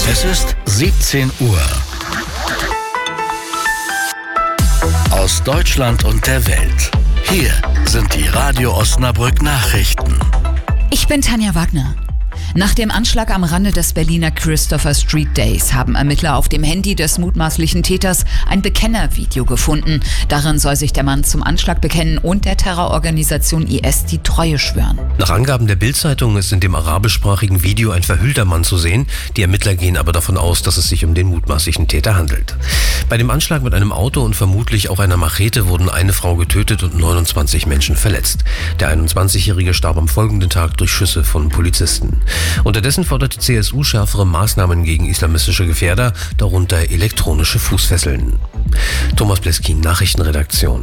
Es ist 17 Uhr. Aus Deutschland und der Welt. Hier sind die Radio Osnabrück Nachrichten. Ich bin Tanja Wagner. Nach dem Anschlag am Rande des Berliner Christopher Street Days haben Ermittler auf dem Handy des mutmaßlichen Täters ein Bekennervideo gefunden. Darin soll sich der Mann zum Anschlag bekennen und der Terrororganisation IS die Treue schwören. Nach Angaben der Bild-Zeitung ist in dem arabischsprachigen Video ein verhüllter Mann zu sehen. Die Ermittler gehen aber davon aus, dass es sich um den mutmaßlichen Täter handelt. Bei dem Anschlag mit einem Auto und vermutlich auch einer Machete wurden eine Frau getötet und 29 Menschen verletzt. Der 21-Jährige starb am folgenden Tag durch Schüsse von Polizisten. Unterdessen fordert die CSU schärfere Maßnahmen gegen islamistische Gefährder, darunter elektronische Fußfesseln. Thomas Bleskin, Nachrichtenredaktion.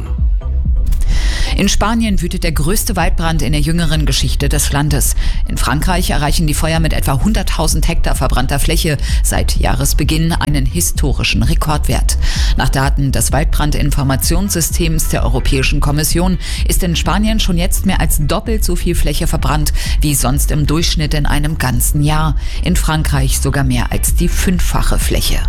In Spanien wütet der größte Waldbrand in der jüngeren Geschichte des Landes. In Frankreich erreichen die Feuer mit etwa 100.000 Hektar verbrannter Fläche seit Jahresbeginn einen historischen Rekordwert. Nach Daten des Waldbrandinformationssystems der Europäischen Kommission ist in Spanien schon jetzt mehr als doppelt so viel Fläche verbrannt wie sonst im Durchschnitt in einem ganzen Jahr. In Frankreich sogar mehr als die 5-fache Fläche.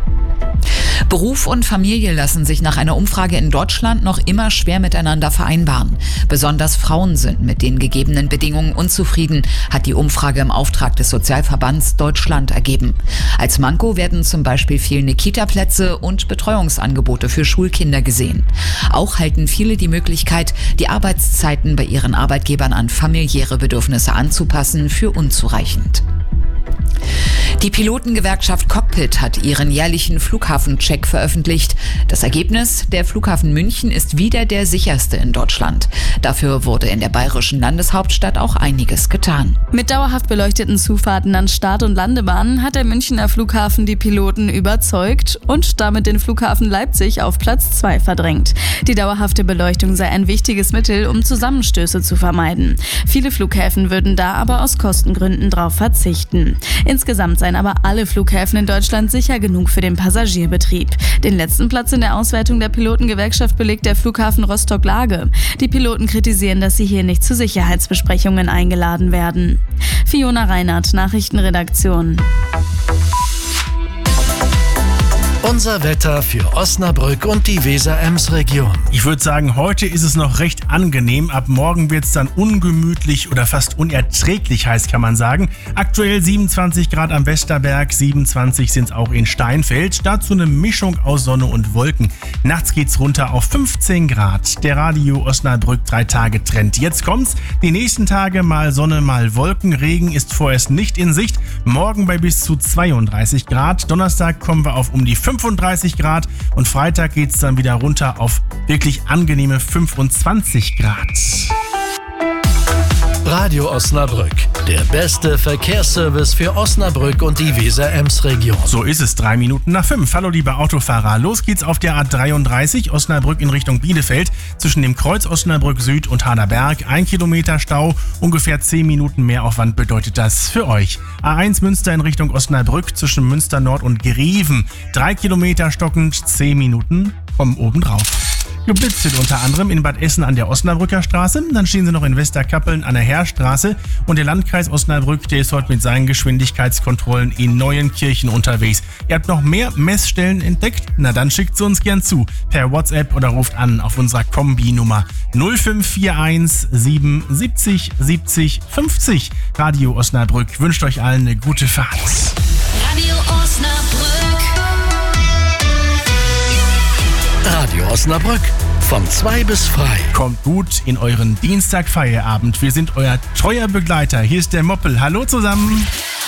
Beruf und Familie lassen sich nach einer Umfrage in Deutschland noch immer schwer miteinander vereinbaren. Besonders Frauen sind mit den gegebenen Bedingungen unzufrieden, hat die Umfrage im Auftrag des Sozialverbands Deutschland ergeben. Als Manko werden zum Beispiel fehlende Kita-Plätze und Betreuungsangebote für Schulkinder gesehen. Auch halten viele die Möglichkeit, die Arbeitszeiten bei ihren Arbeitgebern an familiäre Bedürfnisse anzupassen, für unzureichend. Die Pilotengewerkschaft Cockpit hat ihren jährlichen Flughafencheck veröffentlicht. Das Ergebnis: Der Flughafen München ist wieder der sicherste in Deutschland. Dafür wurde in der bayerischen Landeshauptstadt auch einiges getan. Mit dauerhaft beleuchteten Zufahrten an Start- und Landebahnen hat der Münchner Flughafen die Piloten überzeugt und damit den Flughafen Leipzig auf Platz 2 verdrängt. Die dauerhafte Beleuchtung sei ein wichtiges Mittel, um Zusammenstöße zu vermeiden. Viele Flughäfen würden da aber aus Kostengründen drauf verzichten. Insgesamt seien aber alle Flughäfen in Deutschland sicher genug für den Passagierbetrieb. Den letzten Platz in der Auswertung der Pilotengewerkschaft belegt der Flughafen Rostock-Lage. Die Piloten kritisieren, dass sie hier nicht zu Sicherheitsbesprechungen eingeladen werden. Fiona Reinhardt, Nachrichtenredaktion. Unser Wetter für Osnabrück und die Weser-Ems-Region. Ich würde sagen, heute ist es noch recht angenehm. Ab morgen wird es dann ungemütlich oder fast unerträglich heiß, kann man sagen. Aktuell 27 Grad am Westerberg, 27 sind es auch in Steinfeld. Dazu eine Mischung aus Sonne und Wolken. Nachts geht's runter auf 15 Grad. Der Radio Osnabrück 3-Tage-Trend. Jetzt kommt's. Die nächsten Tage mal Sonne, mal Wolken. Regen ist vorerst nicht in Sicht. Morgen bei bis zu 32 Grad. Donnerstag kommen wir auf um die 35 Grad und Freitag geht es dann wieder runter auf wirklich angenehme 25 Grad. Radio Osnabrück, der beste Verkehrsservice für Osnabrück und die Weser-Ems-Region. So ist es, 3 Minuten nach 5. Hallo liebe Autofahrer, los geht's auf der A33 Osnabrück in Richtung Bielefeld. Zwischen dem Kreuz Osnabrück Süd und Haderberg 1 Kilometer Stau, ungefähr 10 Minuten Mehraufwand bedeutet das für euch. A1 Münster in Richtung Osnabrück zwischen Münster Nord und Greven. 3 Kilometer stockend, 10 Minuten kommen obendrauf. Geblitzt wird unter anderem in Bad Essen an der Osnabrücker Straße, dann stehen sie noch in Westerkappeln an der Heerstraße und der Landkreis Osnabrück, der ist heute mit seinen Geschwindigkeitskontrollen in Neuenkirchen unterwegs. Ihr habt noch mehr Messstellen entdeckt? Na dann schickt sie uns gern zu, per WhatsApp oder ruft an auf unserer Kombi-Nummer 0541 77 70 50. Radio Osnabrück wünscht euch allen eine gute Fahrt. Radio Osnabrück. Radio Osnabrück, von 2 bis frei. Kommt gut in euren Dienstagfeierabend. Wir sind euer treuer Begleiter. Hier ist der Moppel. Hallo zusammen.